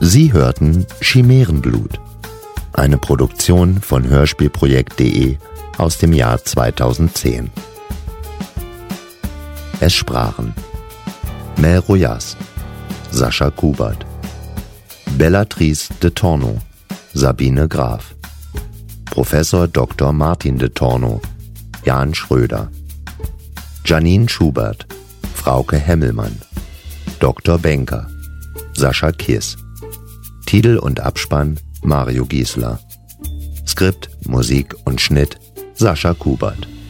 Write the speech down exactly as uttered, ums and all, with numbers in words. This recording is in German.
Sie hörten Chimärenblut, eine Produktion von hörspielprojekt punkt de aus dem Jahr zweitausendzehn. Es sprachen Mel Rojas, Sascha Kubert, Bellatrice de Torno, Sabine Graf, Professor Doktor Martin de Torno, Jan Schröder, Janine Schubert, Frauke Hemmelmann, Doktor Benker, Sascha Kiss. Titel und Abspann Mario Giesler. Skript, Musik und Schnitt Sascha Kubert.